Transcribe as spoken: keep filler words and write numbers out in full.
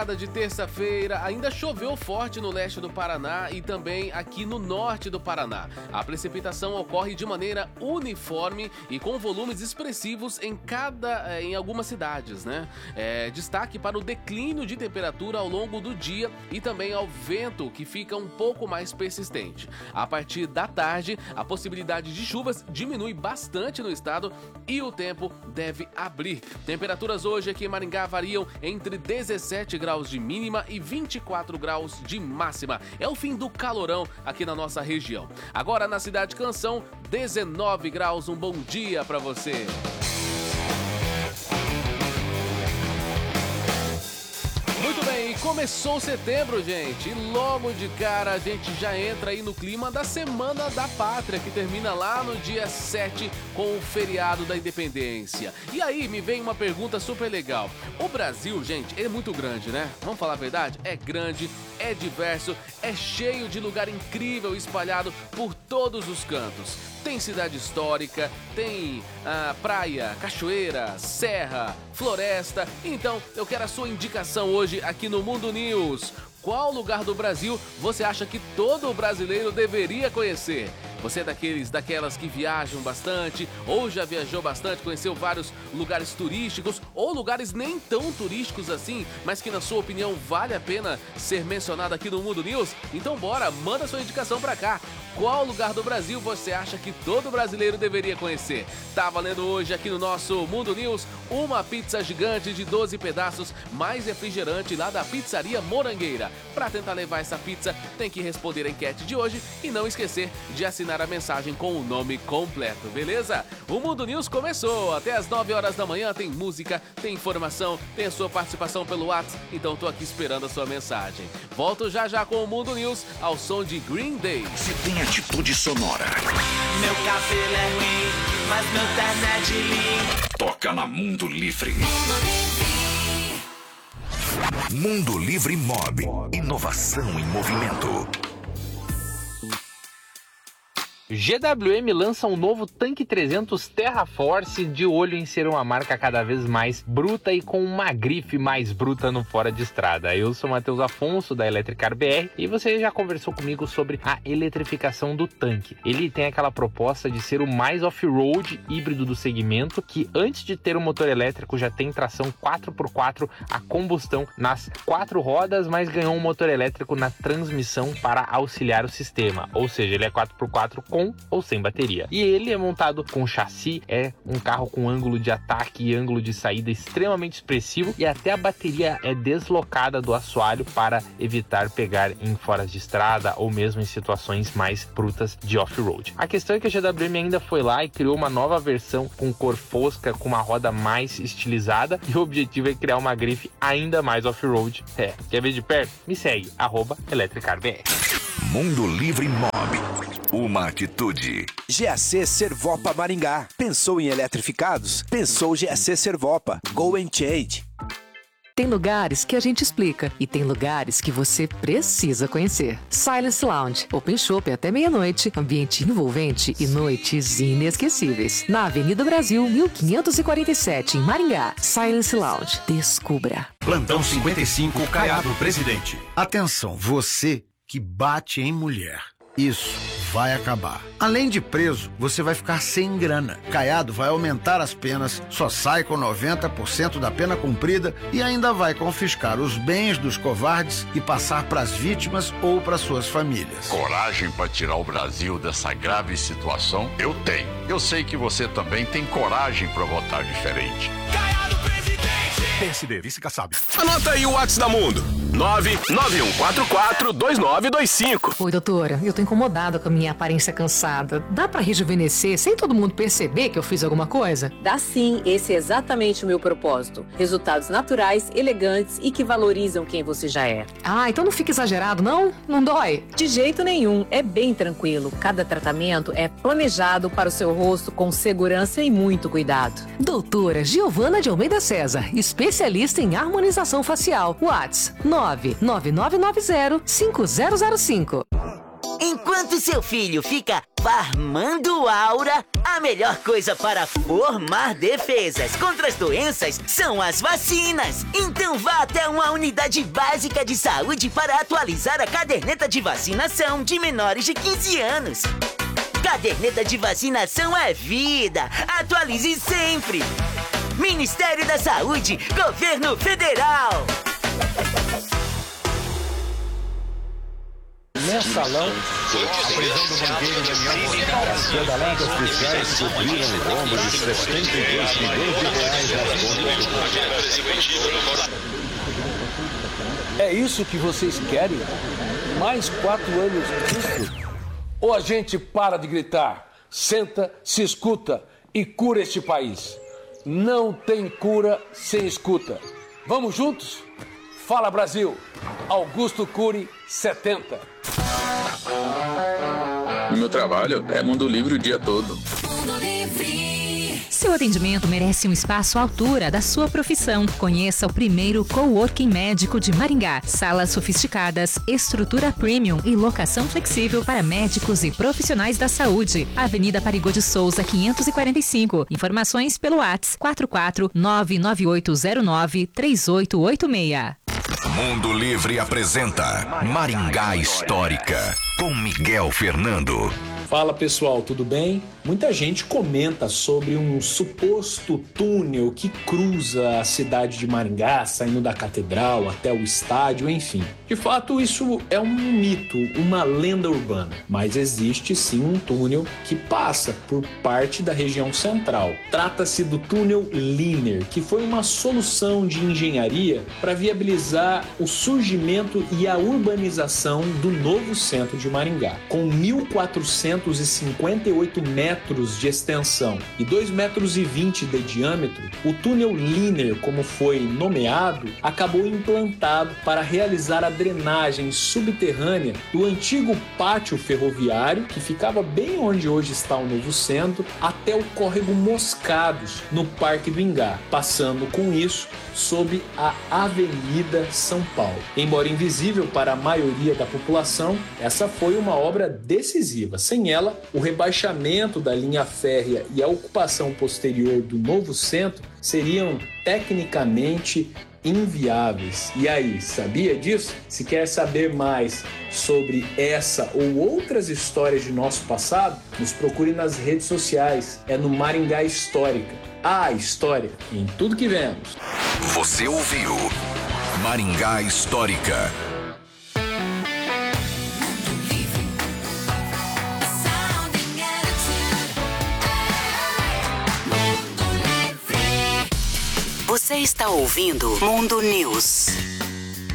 De terça-feira, ainda choveu forte no leste do Paraná e também aqui no norte do Paraná. A precipitação ocorre de maneira uniforme e com volumes expressivos em cada, em algumas cidades, né? É, destaque para o declínio de temperatura ao longo do dia e também ao vento, que fica um pouco mais persistente. A partir da tarde, a possibilidade de chuvas diminui bastante no estado e o tempo deve abrir. Temperaturas hoje aqui em Maringá variam entre dezessete graus de mínima e vinte e quatro graus de máxima. É o fim do calorão aqui na nossa região. Agora na Cidade Canção, dezenove graus. Um bom dia para você. Muito bem, começou setembro, gente, e logo de cara a gente já entra aí no clima da Semana da Pátria, que termina lá no dia sete com o feriado da Independência. E aí me vem uma pergunta super legal. O Brasil, gente, é muito grande, né? Vamos falar a verdade? É grande, é diverso, é cheio de lugar incrível espalhado por todos os cantos. Tem cidade histórica, tem ah, praia, cachoeira, serra, floresta. Então, eu quero a sua indicação hoje aqui no Mundo News. Qual lugar do Brasil você acha que todo brasileiro deveria conhecer? Você é daqueles, daquelas que viajam bastante, ou já viajou bastante, conheceu vários lugares turísticos, ou lugares nem tão turísticos assim, mas que na sua opinião vale a pena ser mencionado aqui no Mundo News? Então bora, manda sua indicação pra cá. Qual lugar do Brasil você acha que todo brasileiro deveria conhecer? Tá valendo hoje aqui no nosso Mundo News uma pizza gigante de doze pedaços mais refrigerante lá da Pizzaria Morangueira. Para tentar levar essa pizza, tem que responder a enquete de hoje e não esquecer de assinar a mensagem com o nome completo, beleza? O Mundo News começou. Até as nove horas da manhã tem música, tem informação, tem a sua participação pelo WhatsApp, então tô aqui esperando a sua mensagem. Volto já já com o Mundo News ao som de Green Day. Você tem atitude sonora. Meu cabelo é ruim, mas meu terno é de linho. Toca na Mundo Livre. Mundo Livre Mob. Inovação em movimento. G W M lança um novo Tanque trezentos Terra Force, de olho em ser uma marca cada vez mais bruta e com uma grife mais bruta no fora de estrada. Eu sou Matheus Afonso, da Electricar B R, e você já conversou comigo sobre a eletrificação do tanque. Ele tem aquela proposta de ser o mais off-road híbrido do segmento, que antes de ter um motor elétrico já tem tração quatro por quatro a combustão nas quatro rodas, mas ganhou um motor elétrico na transmissão para auxiliar o sistema, ou seja, ele é quatro por quatro com ou sem bateria. E ele é montado com chassi, é um carro com ângulo de ataque e ângulo de saída extremamente expressivo, e até a bateria é deslocada do assoalho para evitar pegar em foras de estrada ou mesmo em situações mais brutas de off-road. A questão é que a G W M ainda foi lá e criou uma nova versão com cor fosca, com uma roda mais estilizada, e o objetivo é criar uma grife ainda mais off-road. É, quer ver de perto? Me segue, arroba Electricar B R. Mundo Livre Mob. Uma atitude. G A C Servopa Maringá. Pensou em eletrificados? Pensou G A C Servopa. Go and change. Tem lugares que a gente explica e tem lugares que você precisa conhecer. Silence Lounge, Open Shop até meia-noite, ambiente envolvente e noites inesquecíveis. Na Avenida Brasil, mil quinhentos e quarenta e sete, em Maringá. Silence Lounge, descubra. Plantão cinquenta e cinco, Caiado Presidente. Atenção, você que bate em mulher. Isso vai acabar. Além de preso, você vai ficar sem grana. Caiado vai aumentar as penas, só sai com noventa por cento da pena cumprida e ainda vai confiscar os bens dos covardes e passar para as vítimas ou para suas famílias. Coragem para tirar o Brasil dessa grave situação? Eu tenho. Eu sei que você também tem coragem para votar diferente. Caiado Presidente! P S D, vice Kassab. Anota aí o WhatsApp da Mundo. nove nove um quatro quatro dois nove dois cinco. Oi, doutora. Eu tô incomodada com a minha aparência cansada. Dá pra rejuvenescer sem todo mundo perceber que eu fiz alguma coisa? Dá sim, esse é exatamente o meu propósito. Resultados naturais, elegantes e que valorizam quem você já é. Ah, então não fica exagerado, não? Não dói? De jeito nenhum, é bem tranquilo. Cada tratamento é planejado para o seu rosto com segurança e muito cuidado. Doutora Giovana de Almeida César, especialista em harmonização facial. WhatsApp nove nove nove nove zero cinco zero zero cinco. Enquanto seu filho fica Farmando Aura, a melhor coisa para formar defesas contra as doenças são as vacinas. Então vá até uma unidade básica de saúde para atualizar a caderneta de vacinação de menores de quinze anos. Caderneta de vacinação é vida. Atualize sempre. Ministério da Saúde, Governo Federal. Mensalão, a prisão do banqueiro Daniel Pedaladas fiscais cobriram o rombo de setenta e dois milhões de reais nas contas do... É isso que vocês querem? Mais quatro anos disso? Ou a gente para de gritar, senta, se escuta e cura este país? Não tem cura sem escuta. Vamos juntos? Fala Brasil! Augusto Cury, setenta. Meu trabalho é Mundo Livre o dia todo. Mundo Livre. Seu atendimento merece um espaço à altura da sua profissão. Conheça o primeiro coworking médico de Maringá. Salas sofisticadas, estrutura premium e locação flexível para médicos e profissionais da saúde. Avenida Parigô de Souza, quinhentos e quarenta e cinco. Informações pelo WhatsApp quatro quatro nove nove oito zero nove três oito oito seis. Mundo Livre apresenta Maringá Histórica, com Miguel Fernando. Fala pessoal, tudo bem? Muita gente comenta sobre um suposto túnel que cruza a cidade de Maringá, saindo da catedral até o estádio, enfim. De fato, isso é um mito, uma lenda urbana, mas existe sim um túnel que passa por parte da região central. Trata-se do túnel Liner, que foi uma solução de engenharia para viabilizar o surgimento e a urbanização do novo centro de Maringá. Com mil quatrocentos e cinquenta e oito metros de extensão e dois metros e vinte de diâmetro, o túnel Liner, como foi nomeado, acabou implantado para realizar a drenagem subterrânea do antigo pátio ferroviário, que ficava bem onde hoje está o novo centro, até o córrego Moscados, no Parque do Ingá, passando com isso sob a Avenida São Paulo. Embora invisível para a maioria da população, essa foi uma obra decisiva. Sem ela, o rebaixamento da linha férrea e a ocupação posterior do novo centro seriam tecnicamente inviáveis. E aí, sabia disso? Se quer saber mais sobre essa ou outras histórias de nosso passado, nos procure nas redes sociais. É no Maringá Histórica. A história em tudo que vemos. Você ouviu Maringá Histórica. Você está ouvindo Mundo News.